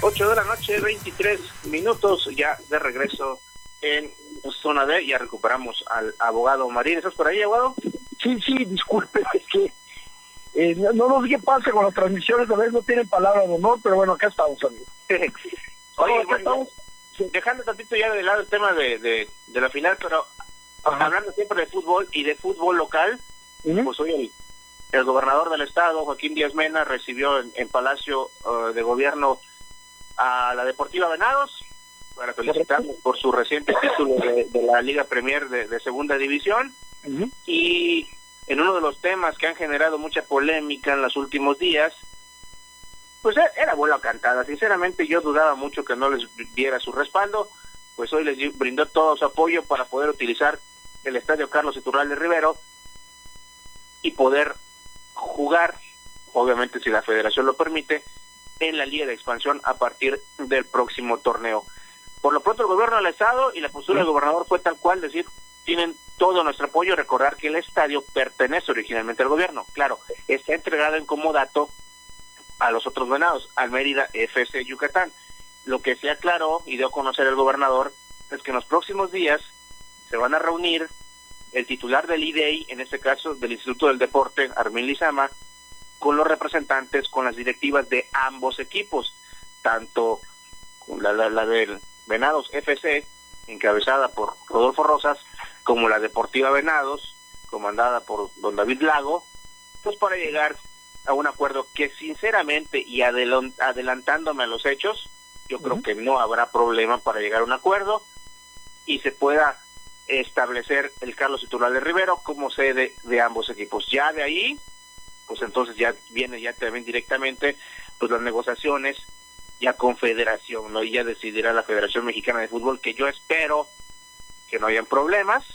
8 de la noche, 23 minutos, ya de regreso en Zona D. Ya recuperamos al abogado Marín. ¿Estás por ahí, abogado? Sí, disculpe, es que no sé qué pasa con las transmisiones, a veces no tienen palabra de honor, pero bueno, acá estamos, amigo. Oye, bueno, dejando tantito ya de lado el tema de la final, pero hablando siempre de fútbol y de fútbol local, pues hoy el gobernador del estado, Joaquín Díaz Mena, recibió en Palacio de Gobierno a la Deportiva Venados para felicitarlos por su reciente título de la Liga Premier de Segunda División. Y en uno de los temas que han generado mucha polémica en los últimos días, pues era bola cantada. Sinceramente yo dudaba mucho que no les diera su respaldo, pues hoy les brindó todo su apoyo para poder utilizar el Estadio Carlos Iturralde Rivero y poder jugar, obviamente si la federación lo permite, en la Liga de Expansión a partir del próximo torneo. Por lo pronto el gobierno del estado y la postura del gobernador fue tal cual, decir, tienen todo nuestro apoyo. Recordar que el estadio pertenece originalmente al gobierno, claro, está entregado en comodato a los otros venados, al Mérida FC Yucatán. Lo que se aclaró y dio a conocer el gobernador es que en los próximos días se van a reunir el titular del IDEI, en este caso del Instituto del Deporte, Armin Lizama, con los representantes, con las directivas de ambos equipos, tanto la del Venados FC, encabezada por Rodolfo Rosas, como la Deportiva Venados, comandada por don David Lago, pues para llegar a un acuerdo que sinceramente, y adelantándome a los hechos, yo creo que no habrá problema para llegar a un acuerdo y se pueda establecer el Carlos Iturralde Rivero como sede de ambos equipos. Ya de ahí, pues entonces ya viene ya también directamente pues las negociaciones ya con federación, ¿no? Y ya decidirá la Federación Mexicana de Fútbol, que yo espero que no hayan problemas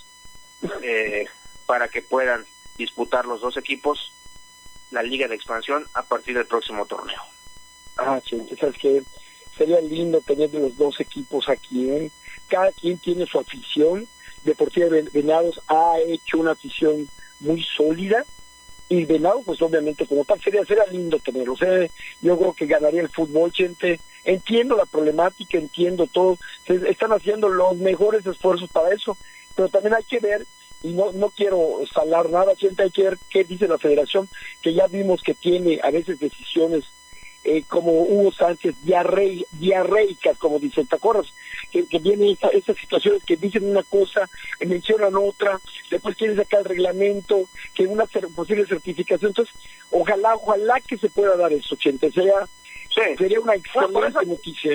para que puedan disputar los dos equipos la Liga de Expansión a partir del próximo torneo. Sí, sabes que sería lindo tener los dos equipos aquí, ¿eh? Cada quien tiene su afición. Deportiva Venados ha hecho una afición muy sólida, y Venados pues obviamente como tal sería lindo tenerlo. O sea, yo creo que ganaría el fútbol, gente. Entiendo la problemática, entiendo todo, están haciendo los mejores esfuerzos para eso, pero también hay que ver, y no quiero salar nada, gente, hay que ver qué dice la federación, que ya vimos que tiene a veces decisiones como Hugo Sánchez, diarreicas, como dicen, ¿te acuerdas? Que vienen estas situaciones que dicen una cosa, mencionan otra, después quieren sacar el reglamento, que una posible certificación. Entonces, ojalá que se pueda dar eso, gente. Sería una excelente noticia.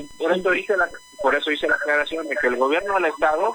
Por eso hice la aclaración de que el gobierno del estado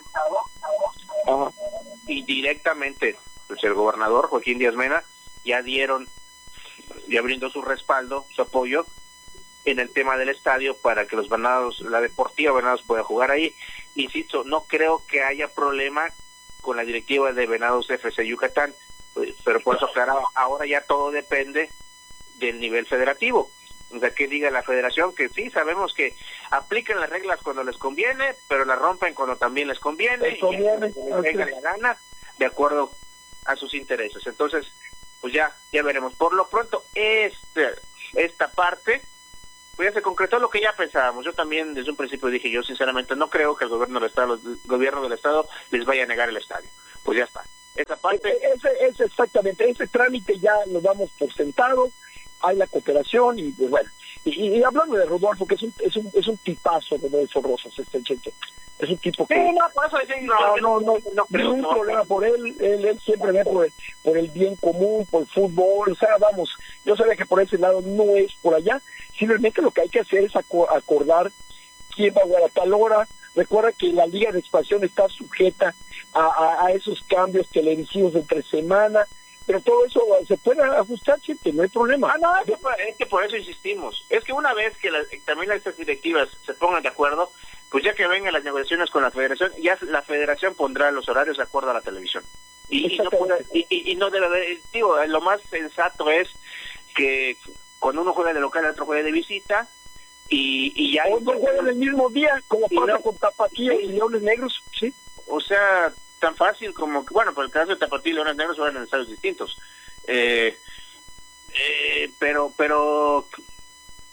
y directamente pues el gobernador Joaquín Díaz Mena ya brindó su respaldo, su apoyo en el tema del estadio para que los Venados, la Deportiva Venados pueda jugar ahí. Insisto, no creo que haya problema con la directiva de Venados FC Yucatán, pero por eso aclaraba, ahora ya todo depende del nivel federativo. O sea, que diga la federación que sí, sabemos que aplican las reglas cuando les conviene, pero las rompen cuando también les conviene, y les venga la gana, de acuerdo a sus intereses. Entonces, pues ya veremos. Por lo pronto, esta parte, pues ya se concretó lo que ya pensábamos. Yo también desde un principio dije, yo sinceramente no creo que el gobierno del estado les vaya a negar el estadio. Pues ya está. Esa parte... Exactamente, ese trámite ya lo damos por sentado, hay la cooperación, y pues bueno. Y hablando de Rodolfo, que es un tipazo, Rodolfo Rosas, gente. Es un tipo que... Sí, no, por eso no creo, ningún problema por él. Él siempre ve por el bien común, por el fútbol. O sea, vamos, yo sabía que por ese lado no es por allá. Simplemente lo que hay que hacer es acordar quién va a jugar a tal hora. Recuerda que la Liga de Expansión está sujeta a esos cambios televisivos entre semana, pero todo eso se puede ajustar, siempre, no hay problema. Es que por eso insistimos. Es que una vez que también estas directivas se pongan de acuerdo, pues ya que vengan las negociaciones con la federación, ya la federación pondrá los horarios de acuerdo a la televisión. Y no debe haber, digo, lo más sensato es que cuando uno juega de local, el otro juega de visita, y ya... O no juegan el mismo día, como pasa con Tapatío y Leones Negros, ¿sí? O sea, tan fácil como que, bueno, por el caso de Tapatío y Leones Negros juegan en estadios distintos. Pero ya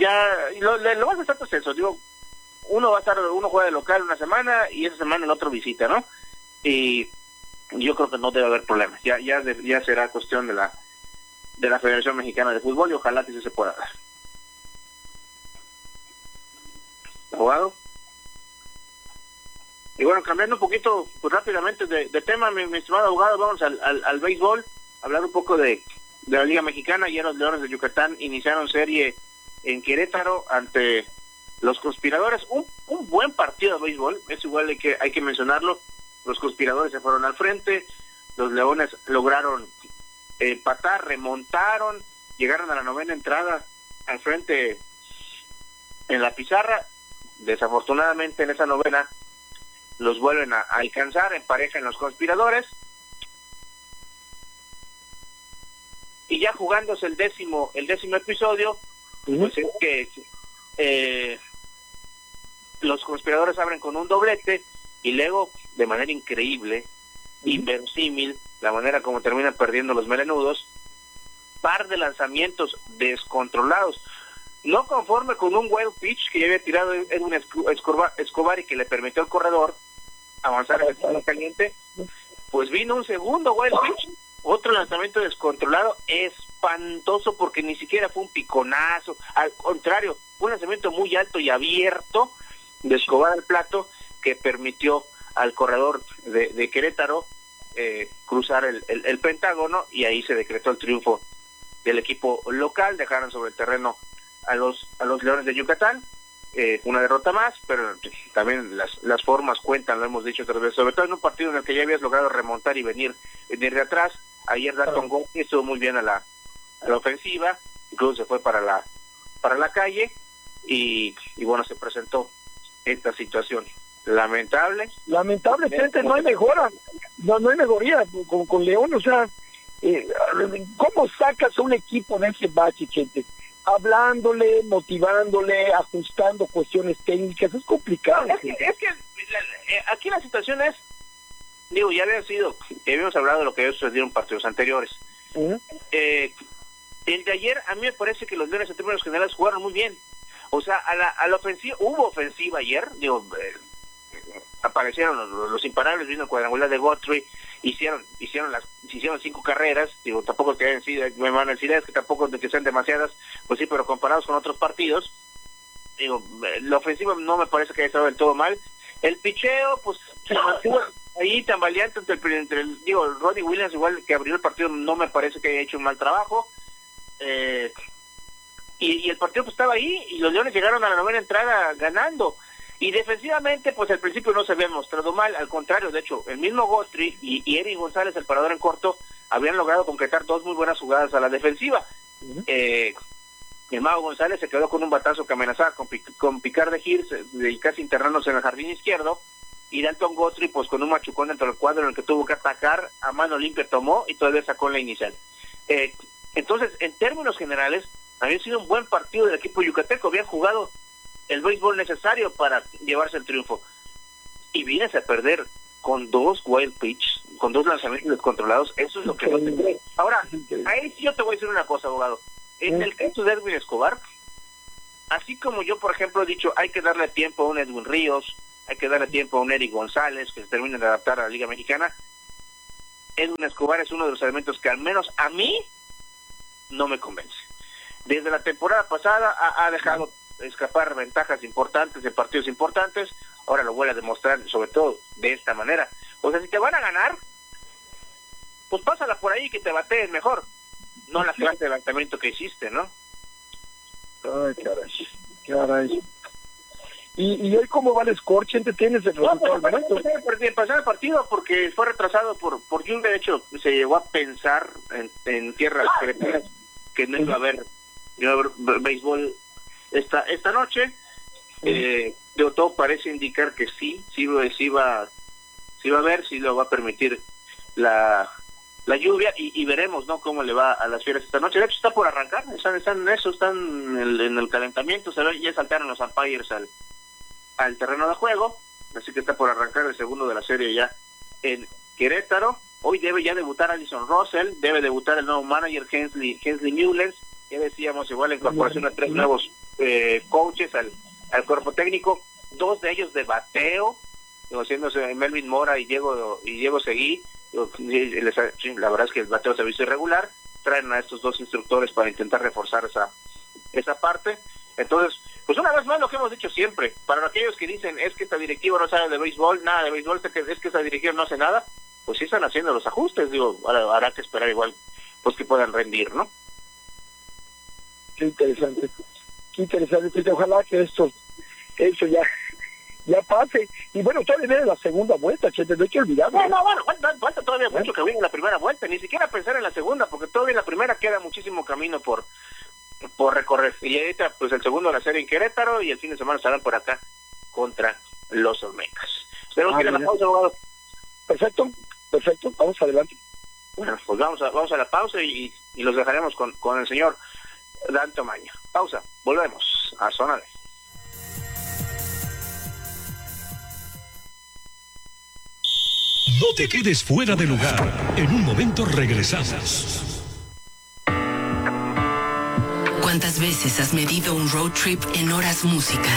lo más exacto es eso, digo, uno juega de local una semana y esa semana el otro visita, ¿no? Y yo creo que no debe haber problemas, ya será cuestión de la Federación Mexicana de Fútbol y ojalá que se pueda dar. Abogado. Y bueno, cambiando un poquito pues rápidamente de tema, mi estimado abogado, vamos al béisbol, hablar un poco de la Liga Mexicana. Ayer los Leones de Yucatán iniciaron serie en Querétaro ante los Conspiradores, un buen partido de béisbol, es igual hay que mencionarlo. Los Conspiradores se fueron al frente, los Leones lograron empatar, remontaron, llegaron a la 9ª entrada al frente en la pizarra. Desafortunadamente en esa 9ª los vuelven a alcanzar, emparejan los Conspiradores, y ya jugándose el décimo episodio, pues es que los Conspiradores abren con un doblete y luego, de manera increíble, inverosímil, la manera como terminan perdiendo los melenudos, par de lanzamientos descontrolados, no conforme con un wild pitch que ya había tirado Edwin Escobar y que le permitió al corredor avanzar al estado caliente, pues vino un segundo wild pitch, otro lanzamiento descontrolado, espantoso, porque ni siquiera fue un piconazo, al contrario, fue un lanzamiento muy alto y abierto de Escobar al plato que permitió al corredor de Querétaro cruzar el Pentágono, y ahí se decretó el triunfo del equipo local. Dejaron sobre el terreno a los Leones de Yucatán, una derrota más, pero también las formas cuentan, lo hemos dicho otras veces, sobre todo en un partido en el que ya habías logrado remontar y venir de atrás. Ayer Dalton Gómez estuvo muy bien a la ofensiva, incluso se fue para la calle, y bueno, se presentó esta situación lamentablemente no hay mejora, no hay mejoría con León. O sea, ¿cómo sacas a un equipo de ese bache, gente? Hablándole, motivándole, ajustando cuestiones técnicas, es complicado. Es que aquí la situación es, digo, ya habíamos hablado de lo que había sucedido en partidos anteriores. El de ayer, a mí me parece que los Leones en términos generales jugaron muy bien. O sea, a la ofensiva, hubo ofensiva ayer, digo, aparecieron los imparables, vino el cuadrangular de Guthrie, hicieron 5 carreras, digo, tampoco que hayan sido, me van a decir, es que tampoco de que sean demasiadas, pues sí, pero comparados con otros partidos, digo, la ofensiva no me parece que haya estado del todo mal. El picheo, pues, se mantuvo ahí tambaleante entre el Roddy Williams, igual que abrió el partido, no me parece que haya hecho un mal trabajo, y el partido pues estaba ahí, y los Leones llegaron a la 9ª entrada ganando. Y defensivamente, pues al principio no se había mostrado mal, al contrario, de hecho, el mismo Guthrie y Eric González, el parador en corto, habían logrado concretar 2 muy buenas jugadas a la defensiva. El Mago González se quedó con un batazo que amenazaba con picar de Hirsch, y casi internándose en el jardín izquierdo, y Dalton Guthrie, pues con un machucón dentro del cuadro en el que tuvo que atacar, a mano limpia tomó y todavía sacó la inicial. Entonces, en términos generales, había sido un buen partido del equipo yucateco, habían jugado el béisbol necesario para llevarse el triunfo, y vienes a perder con 2 wild pitch, con 2 lanzamientos descontrolados. Eso es lo que no te cree. Ahora, ahí sí yo te voy a decir una cosa, abogado. En el caso de Edwin Escobar, así como yo, por ejemplo, he dicho, hay que darle tiempo a un Edwin Ríos, hay que darle tiempo a un Eric González, que se termine de adaptar a la Liga Mexicana, Edwin Escobar es uno de los elementos que al menos a mí no me convence. Desde la temporada pasada ha dejado escapar ventajas importantes en partidos importantes, ahora lo vuelve a demostrar, sobre todo de esta manera. O sea, si te van a ganar, pues pásala por ahí, que te bateen mejor, no la clase de lanzamiento que hiciste, ¿no? Ay, caray. ¿Y hoy cómo va el score? ¿Chente tienes el resultado del momento? Pasar el partido porque fue retrasado por lluvia. De hecho, se llegó a pensar en tierras que no iba a haber béisbol esta noche. Todo parece indicar que sí va a haber, sí lo va a permitir la lluvia, y veremos, ¿no?, cómo le va a las Fieras esta noche. De hecho, está por arrancar, están en el calentamiento, ya saltaron los umpires al terreno de juego, así que está por arrancar el segundo de la serie ya en Querétaro. Hoy debe ya debutar Addison Russell, debe debutar el nuevo manager Hensley Mullens, ya decíamos, igual la incorporación de 3 nuevos coaches al cuerpo técnico, 2 de ellos de bateo, haciéndose Melvin Mora y Diego Seguí. La verdad es que el bateo se ha visto irregular. Traen a estos 2 instructores para intentar reforzar esa parte. Entonces, pues una vez más lo que hemos dicho siempre, para aquellos que dicen es que esta directiva no sabe de béisbol, nada de béisbol, es que esta directiva no hace nada, pues sí están haciendo los ajustes, digo, habrá que esperar igual pues que puedan rendir, ¿no? Qué interesante, ojalá que eso ya pase. Y bueno, todavía viene la segunda vuelta, Chete, no hay que olvidar. Bueno, falta todavía mucho que viene la primera vuelta, ni siquiera pensar en la segunda, porque todavía en la primera queda muchísimo camino por recorrer. Y ahorita, pues el segundo la serie en Querétaro y el fin de semana estarán por acá contra los Olmecas. Esperemos que la pausa, abogado. Perfecto, vamos adelante. Bueno, pues vamos a la pausa y los dejaremos con el señor Dan Tomaño. Pausa, volvemos a Zona D. No te quedes fuera de lugar. En un momento regresamos. ¿Cuántas veces has medido un road trip en horas música?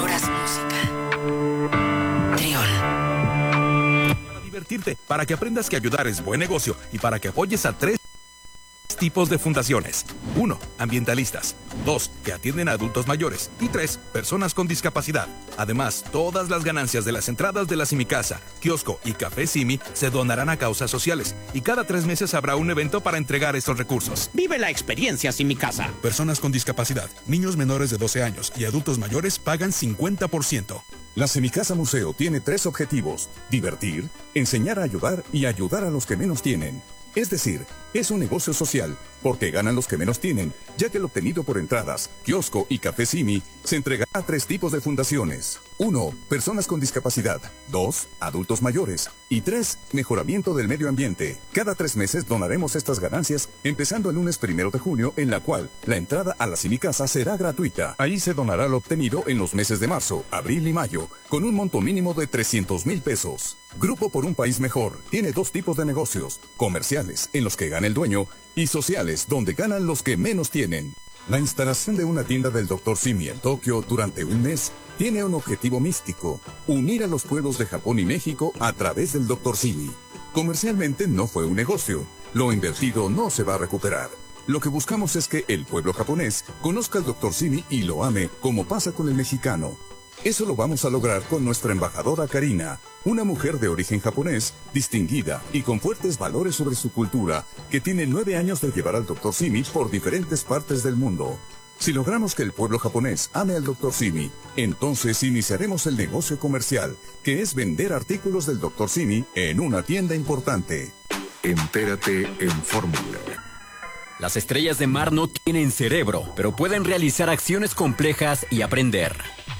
Triol. Para divertirte, para que aprendas que ayudar es buen negocio y para que apoyes a 3 tipos de fundaciones. 1. Ambientalistas. 2. Que atienden a adultos mayores. Y 3. Personas con discapacidad. Además, todas las ganancias de las entradas de la Simicasa, kiosco y Café Simi se donarán a causas sociales. Y cada 3 meses habrá un evento para entregar estos recursos. Vive la experiencia Simicasa. Personas con discapacidad, niños menores de 12 años y adultos mayores pagan 50%. La Semicasa Museo tiene 3 objetivos: divertir, enseñar a ayudar y ayudar a los que menos tienen. Es decir, es un negocio social, porque ganan los que menos tienen, ya que el obtenido por entradas, kiosco y Café Simi se entregará a 3 tipos de fundaciones. 1. Personas con discapacidad. 2. Adultos mayores. Y 3. Mejoramiento del medio ambiente. Cada 3 meses donaremos estas ganancias, empezando el lunes 1 de junio, en la cual la entrada a la Simicasa será gratuita. Ahí se donará lo obtenido en los meses de marzo, abril y mayo, con un monto mínimo de 300,000 pesos. Grupo por un País Mejor tiene 2 tipos de negocios: comerciales, en los que gana el dueño, y sociales, donde ganan los que menos tienen. La instalación de una tienda del Dr. Simi en Tokio durante un mes tiene un objetivo místico: unir a los pueblos de Japón y México a través del Dr. Simi. Comercialmente no fue un negocio, lo invertido no se va a recuperar. Lo que buscamos es que el pueblo japonés conozca al Dr. Simi y lo ame, como pasa con el mexicano. Eso lo vamos a lograr con nuestra embajadora Karina, una mujer de origen japonés, distinguida y con fuertes valores sobre su cultura, que tiene 9 años de llevar al Dr. Simi por diferentes partes del mundo. Si logramos que el pueblo japonés ame al Dr. Simi, entonces iniciaremos el negocio comercial, que es vender artículos del Dr. Simi en una tienda importante. Entérate en Fórmula. Las estrellas de mar no tienen cerebro, pero pueden realizar acciones complejas y aprender.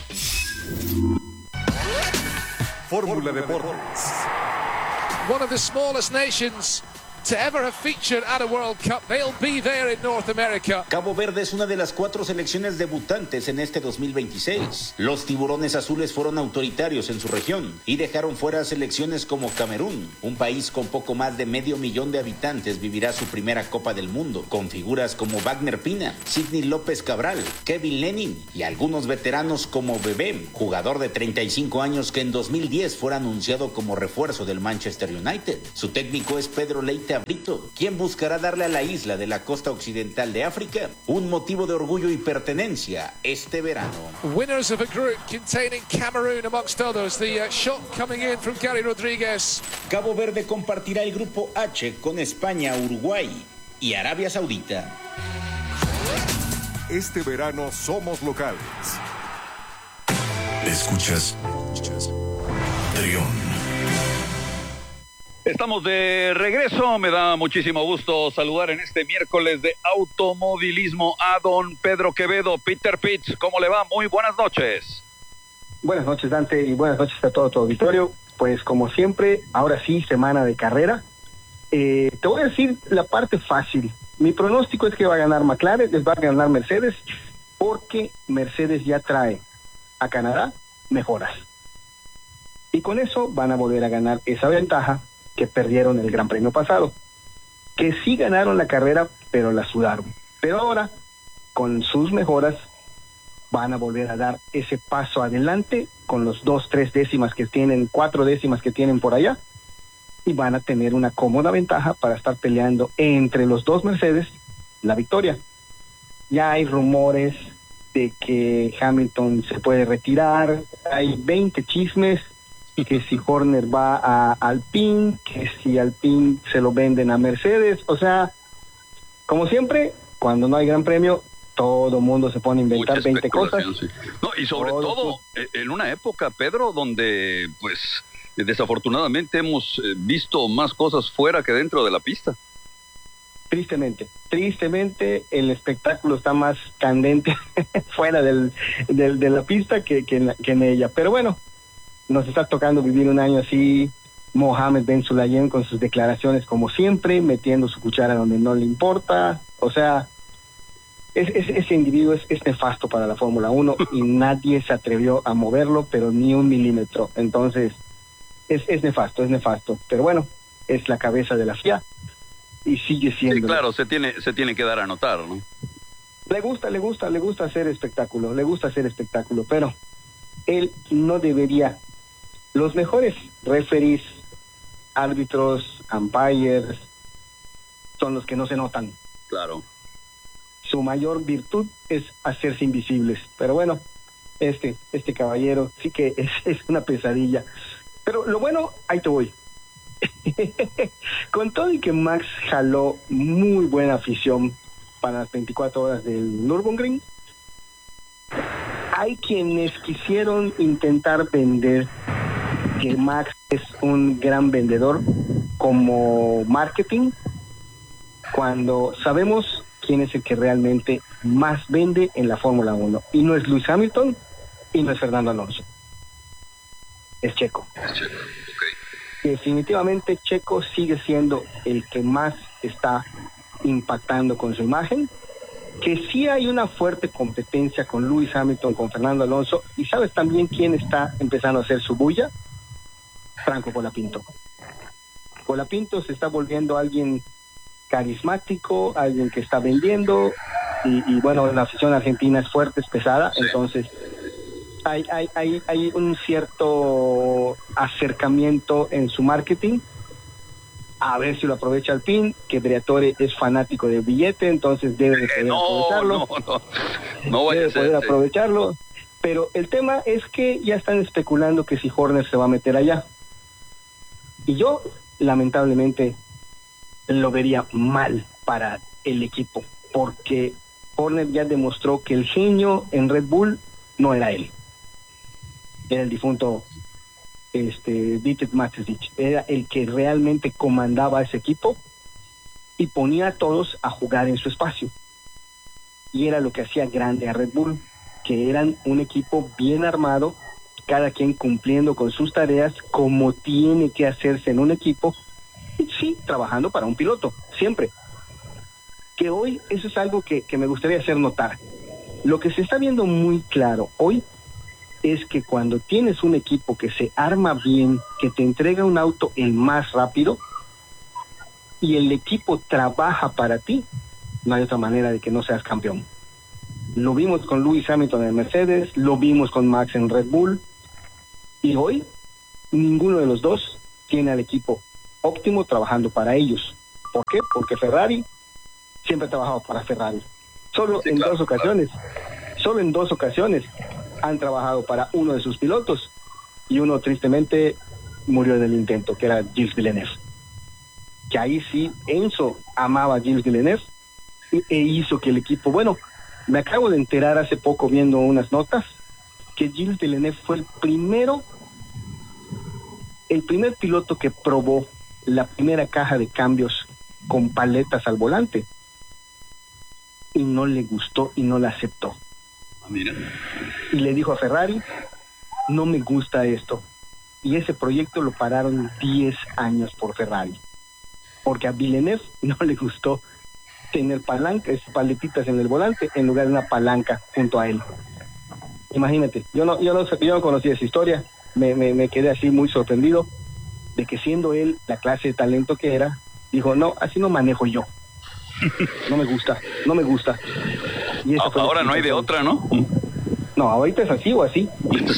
Fórmula Deportes. One of the smallest nations to ever have featured at a World Cup. They'll be there in North America. Cabo Verde es una de las 4 selecciones debutantes en este 2026. Los tiburones azules fueron autoritarios en su región y dejaron fuera selecciones como Camerún. Un país con poco más de 500,000 de habitantes vivirá su primera Copa del Mundo, con figuras como Wagner Pina, Sidney López Cabral, Kevin Lenin y algunos veteranos como Bebé, jugador de 35 años que en 2010 fue anunciado como refuerzo del Manchester United. Su técnico es Pedro Leite Brito, quien buscará darle a la isla de la costa occidental de África un motivo de orgullo y pertenencia este verano. Winners of a group containing Cameroon amongst others. The shot coming in from Gary Rodríguez. Cabo Verde compartirá el grupo H con España, Uruguay y Arabia Saudita. Este verano somos locales. Escuchas Trión. Estamos de regreso, me da muchísimo gusto saludar en este miércoles de automovilismo a don Pedro Quevedo. Peter Pitts, ¿cómo le va? Muy buenas noches. Buenas noches, Dante, y buenas noches a todo tu auditorio. Pues como siempre, ahora sí, semana de carrera. Te voy a decir la parte fácil. Mi pronóstico es que va a ganar McLaren, les va a ganar Mercedes, porque Mercedes ya trae a Canadá mejoras. Y con eso van a volver a ganar esa ventaja que perdieron el Gran Premio pasado, que sí ganaron la carrera, pero la sudaron. Pero ahora con sus mejoras, van a volver a dar ese paso adelante con los 2-3 décimas que tienen, 4 décimas que tienen por allá, y van a tener una cómoda ventaja para estar peleando entre los dos Mercedes la victoria. Ya hay rumores de que Hamilton se puede retirar, hay 20 chismes, que si Horner va a Alpine, que si Alpine se lo venden a Mercedes, o sea, como siempre, cuando no hay gran premio, todo mundo se pone a inventar 20 cosas. Sí. No, y sobre todo en una época, Pedro, donde pues desafortunadamente hemos visto más cosas fuera que dentro de la pista. Tristemente el espectáculo está más candente fuera de la pista que en ella. Pero bueno, nos está tocando vivir un año así. Mohammed Ben Sulayem con sus declaraciones como siempre, metiendo su cuchara donde no le importa. O sea, ese individuo es nefasto para la Fórmula 1 y nadie se atrevió a moverlo, pero ni un milímetro. Entonces, es nefasto. Pero bueno, es la cabeza de la FIA y sigue siendo. Sí, claro, se tiene que dar a notar, ¿no? Le gusta hacer espectáculo, pero él no debería. Los mejores referees, árbitros, umpires, son los que no se notan. Claro. Su mayor virtud es hacerse invisibles. Pero bueno, este caballero sí que es una pesadilla. Pero lo bueno, ahí te voy. Con todo y que Max jaló muy buena afición para las 24 horas del Nürburgring, hay quienes quisieron intentar vender que Max es un gran vendedor como marketing, cuando sabemos quién es el que realmente más vende en la Fórmula 1. Y no es Lewis Hamilton y no es Fernando Alonso. Es Checo. Okay. Definitivamente Checo sigue siendo el que más está impactando con su imagen. Que sí hay una fuerte competencia con Lewis Hamilton, con Fernando Alonso. ¿Y sabes también quién está empezando a hacer su bulla? Franco Colapinto. Colapinto se está volviendo alguien carismático, alguien que está vendiendo, y bueno, la afición argentina es fuerte, es pesada, sí. Entonces hay un cierto acercamiento en su marketing, a ver si lo aprovecha Alpine, que Briatore es fanático del billete, entonces debe de poder aprovecharlo. No vaya a ser, poder aprovecharlo, pero el tema es que ya están especulando que si Horner se va a meter allá, y yo lamentablemente lo vería mal para el equipo, porque Horner ya demostró que el genio en Red Bull no era él, era el difunto Dieter Mateschitz, era el que realmente comandaba ese equipo y ponía a todos a jugar en su espacio, y era lo que hacía grande a Red Bull, que eran un equipo bien armado, cada quien cumpliendo con sus tareas como tiene que hacerse en un equipo, y sí, trabajando para un piloto, siempre. Que hoy eso es algo que me gustaría hacer notar. Lo que se está viendo muy claro hoy es que cuando tienes un equipo que se arma bien, que te entrega un auto el más rápido, y el equipo trabaja para ti, no hay otra manera de que no seas campeón. Lo vimos con Lewis Hamilton en Mercedes, lo vimos con Max en Red Bull, y hoy ninguno de los dos tiene al equipo óptimo trabajando para ellos. ¿Por qué? Porque Ferrari siempre ha trabajado para Ferrari. Solo en dos ocasiones han trabajado para uno de sus pilotos, y uno tristemente murió en el intento, que era Gilles Villeneuve. Que ahí sí, Enzo amaba a Gilles Villeneuve e hizo que el equipo, bueno, me acabo de enterar hace poco viendo unas notas, que Gilles Villeneuve fue el primer piloto que probó la primera caja de cambios con paletas al volante, y no le gustó y no la aceptó. Mira. Y le dijo a Ferrari, no me gusta esto, y ese proyecto lo pararon 10 años por Ferrari, porque a Villeneuve no le gustó tener palancas, paletitas en el volante en lugar de una palanca junto a él. Imagínate, yo no conocía esa historia, me quedé así muy sorprendido de que, siendo él la clase de talento que era, dijo, no, así no manejo yo. No me gusta. Y ahora no hay de otra, ¿no? No, ahorita es así o así.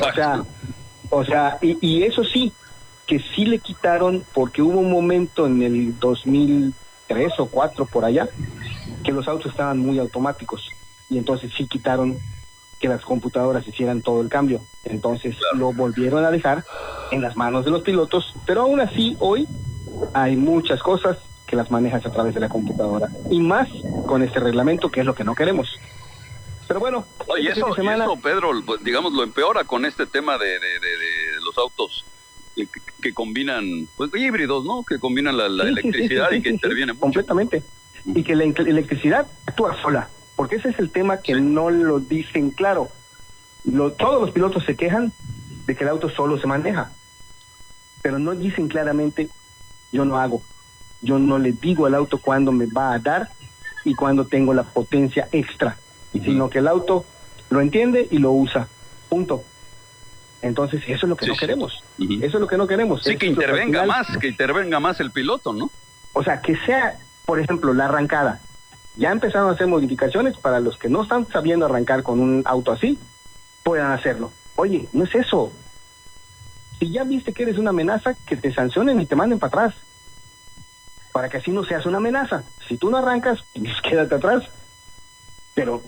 O sea, y eso sí, que sí le quitaron, porque hubo un momento en el 2003 o 4 por allá, que los autos estaban muy automáticos, y entonces sí quitaron que las computadoras hicieran todo el cambio. Entonces lo volvieron a dejar en las manos de los pilotos, pero aún así hoy hay muchas cosas que las manejas a través de la computadora, y más con este reglamento, que es lo que no queremos. Pero bueno, oye, eso, Pedro, pues, digamos, lo empeora con este tema de los autos que combinan, pues híbridos, ¿no? Que combinan la electricidad y que intervienen mucho. Completamente. Y que la electricidad actúa sola, porque ese es el tema que no lo dicen claro. Todos los pilotos se quejan de que el auto solo se maneja, pero no dicen claramente, yo no le digo al auto cuándo me va a dar y cuándo tengo la potencia extra, sino que el auto lo entiende y lo usa, punto. Entonces eso es lo que no queremos. Eso es lo que no queremos. Sí, que intervenga más el piloto, ¿no? O sea, que sea, por ejemplo, la arrancada. Ya empezaron a hacer modificaciones para los que no están sabiendo arrancar con un auto así, puedan hacerlo. Oye, no es eso. Si ya viste que eres una amenaza, que te sancionen y te manden para atrás, para que así no seas una amenaza. Si tú no arrancas, pues quédate atrás. Pero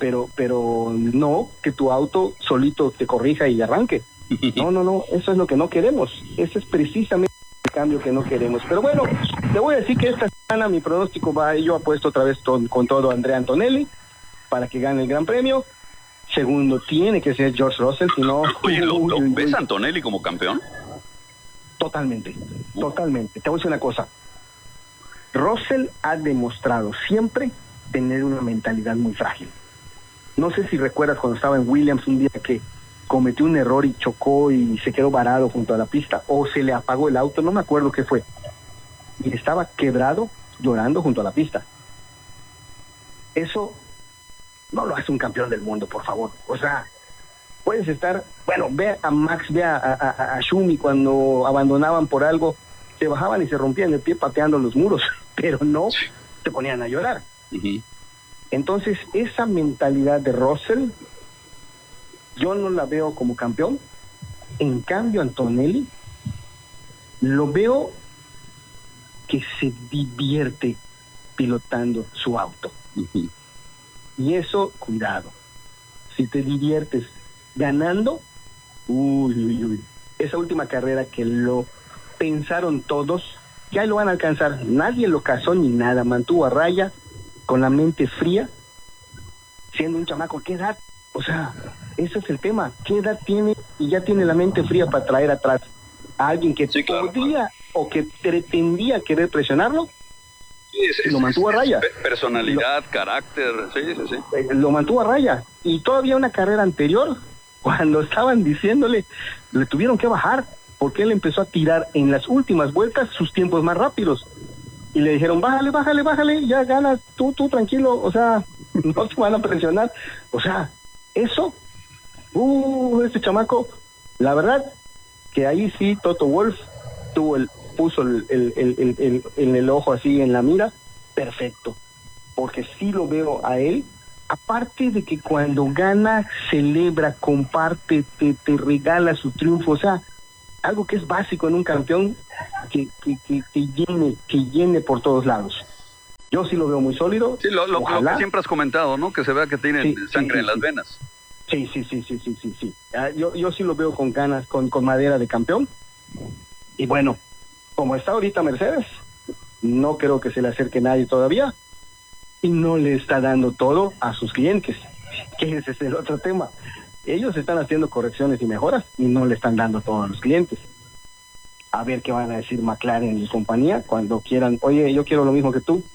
no que tu auto solito te corrija y arranque. No, eso es lo que no queremos. Ese es precisamente el cambio que no queremos. Pero bueno, te voy a decir que esta semana mi pronóstico va, yo apuesto otra vez con todo a Andrea Antonelli para que gane el Gran Premio. Segundo tiene que ser George Russell, si no... Oye, ¿lo ves a Antonelli como campeón? Totalmente. Te voy a decir una cosa. Russell ha demostrado siempre tener una mentalidad muy frágil. No sé si recuerdas cuando estaba en Williams un día que cometió un error y chocó y se quedó varado junto a la pista, o se le apagó el auto, no me acuerdo qué fue, y estaba quebrado llorando junto a la pista. Eso no lo hace un campeón del mundo, por favor. O sea, puedes estar, bueno, ve a Max, ve a Schumi cuando abandonaban por algo, se bajaban y se rompían el pie pateando los muros, pero no se ponían a llorar. Entonces, esa mentalidad de Russell, yo no la veo como campeón. En cambio, Antonelli, lo veo que se divierte pilotando su auto. Y eso, cuidado. Si te diviertes ganando, esa última carrera que lo pensaron todos, ya lo van a alcanzar. Nadie lo cazó ni nada, mantuvo a raya, con la mente fría, siendo un chamaco. ¿Qué edad? O sea, ese es el tema. ¿Qué edad tiene? Y ya tiene la mente fría para traer atrás a alguien que podía o que pretendía querer presionarlo. Lo mantuvo a raya. Personalidad, carácter, sí. Lo mantuvo a raya. Y todavía una carrera anterior, cuando estaban diciéndole, le tuvieron que bajar, porque él empezó a tirar en las últimas vueltas sus tiempos más rápidos. Y le dijeron, bájale, ya ganas, tú tranquilo, o sea, no te van a presionar. O sea, eso, este chamaco, la verdad, que ahí sí Toto Wolff puso el ojo así en la mira, perfecto, porque sí lo veo a él, aparte de que cuando gana, celebra, comparte, te regala su triunfo, o sea, algo que es básico en un campeón, que llene por todos lados. Yo sí lo veo muy sólido. Sí, lo que siempre has comentado, ¿no? Que se vea que tiene sangre en las venas. Sí. Yo sí lo veo con ganas, con madera de campeón. Y bueno, como está ahorita Mercedes, no creo que se le acerque nadie todavía, y no le está dando todo a sus clientes, que ese es el otro tema. Ellos están haciendo correcciones y mejoras y no le están dando todo a los clientes. A ver qué van a decir McLaren y compañía cuando quieran, oye, yo quiero lo mismo que tú.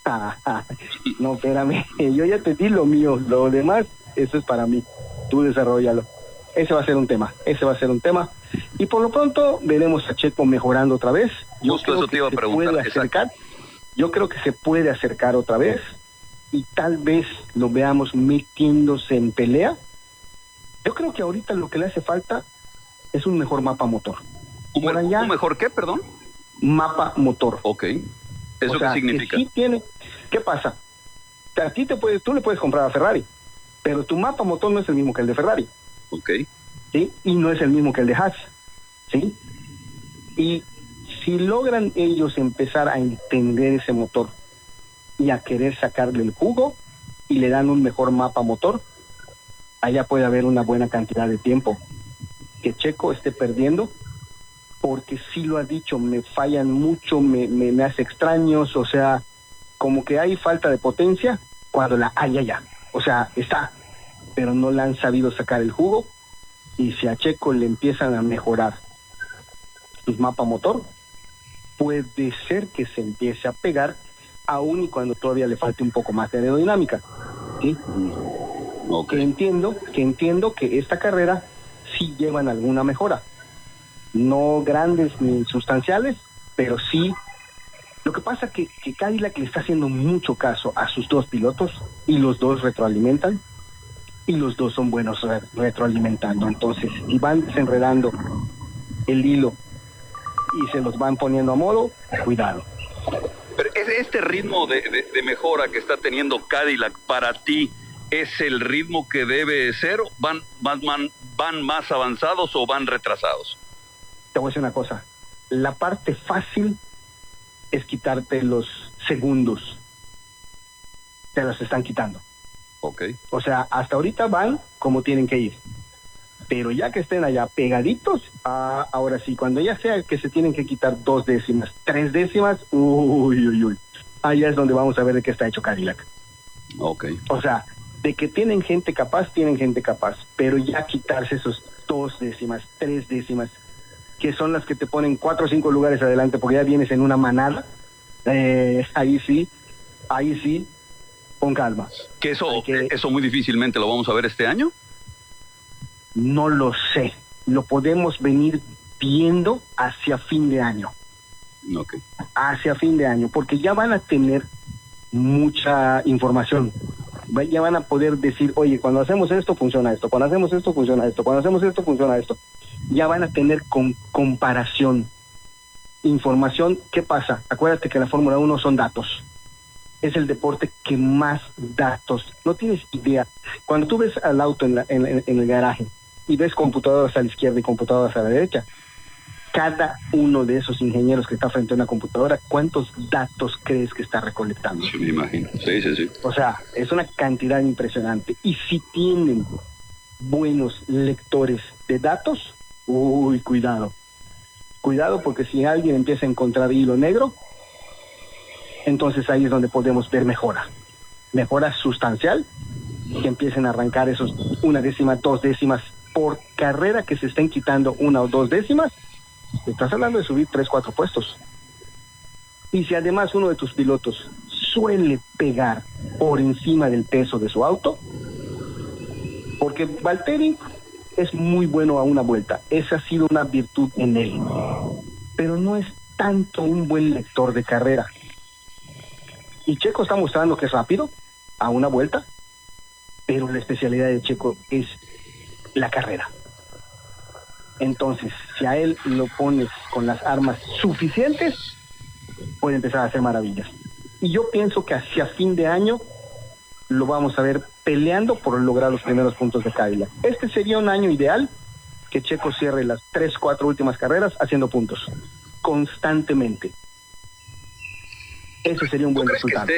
No, espérame, yo ya te di lo mío, lo demás, eso es para mí, tú desarrollalo. Ese va a ser un tema. Y por lo pronto veremos a Checo mejorando otra vez. Justo eso te iba a preguntar. Yo creo que se puede acercar otra vez y tal vez lo veamos metiéndose en pelea. Yo creo que ahorita lo que le hace falta es un mejor mapa motor. ¿Un mejor qué, perdón? Mapa motor. Ok. ¿Eso qué significa? Que sí tiene. ¿Qué pasa? Tú le puedes comprar a Ferrari, pero tu mapa motor no es el mismo que el de Ferrari. Ok. ¿Sí? Y no es el mismo que el de Haas. ¿Sí? Y si logran ellos empezar a entender ese motor y a querer sacarle el jugo y le dan un mejor mapa motor, allá puede haber una buena cantidad de tiempo que Checo esté perdiendo, porque sí lo ha dicho, me fallan mucho, me hace extraños, o sea, como que hay falta de potencia cuando la hay allá. O sea, está, pero no le han sabido sacar el jugo, y si a Checo le empiezan a mejorar sus mapa motor, puede ser que se empiece a pegar, aún y cuando todavía le falte un poco más de aerodinámica. ¿Sí? Okay. Que entiendo que esta carrera sí llevan alguna mejora, no grandes ni sustanciales, pero sí. Lo que pasa que Cadillac le está haciendo mucho caso a sus dos pilotos, y los dos retroalimentan, y los dos son buenos retroalimentando. Entonces, si van desenredando el hilo y se los van poniendo a modo, cuidado. Pero este ritmo de mejora que está teniendo Cadillac para ti, ¿es el ritmo que debe ser? ¿Van más avanzados o van retrasados? Te voy a decir una cosa. La parte fácil es quitarte los segundos. Te los están quitando. Okay. O sea, hasta ahorita van como tienen que ir. Pero ya que estén allá pegaditos, ahora sí, cuando ya sea que se tienen que quitar 2 décimas, 3 décimas, uy. Allá es donde vamos a ver de qué está hecho Cadillac. Okay. O sea, de que tienen gente capaz, pero ya quitarse esos 2 décimas, 3 décimas, que son las que te ponen 4 o 5 lugares adelante, porque ya vienes en una manada, ahí sí, con calma. ¿Que eso muy difícilmente lo vamos a ver este año? No lo sé, lo podemos venir viendo hacia fin de año. Okay. Hacia fin de año, porque ya van a tener mucha información. Ya van a poder decir, oye, cuando hacemos esto funciona esto, cuando hacemos esto funciona esto, cuando hacemos esto funciona esto. Ya van a tener comparación, información. ¿Qué pasa? Acuérdate que la Fórmula 1 son datos. Es el deporte que más datos. No tienes idea. Cuando tú ves al auto en el garaje y ves computadoras a la izquierda y computadoras a la derecha, cada uno de esos ingenieros que está frente a una computadora, ¿cuántos datos crees que está recolectando? Sí, me imagino. Sí. O sea, es una cantidad impresionante. Y si tienen buenos lectores de datos, uy, cuidado. Cuidado, porque si alguien empieza a encontrar hilo negro, entonces ahí es donde podemos ver mejora sustancial, que empiecen a arrancar esos 1 décima, 2 décimas por carrera, que se estén quitando 1 o 2 décimas. Estás hablando de subir 3, 4 puestos. Y si además uno de tus pilotos suele pegar por encima del peso de su auto, porque Valtteri es muy bueno a una vuelta, esa ha sido una virtud en él, pero no es tanto un buen lector de carrera. Y Checo está mostrando que es rápido a una vuelta, pero la especialidad de Checo es la carrera. Entonces, si a él lo pones con las armas suficientes, puede empezar a hacer maravillas. Y yo pienso que hacia fin de año lo vamos a ver peleando por lograr los primeros puntos de Cadillac. Este sería un año ideal, que Checo cierre las 3, 4 últimas carreras haciendo puntos constantemente. Ese sería un buen resultado.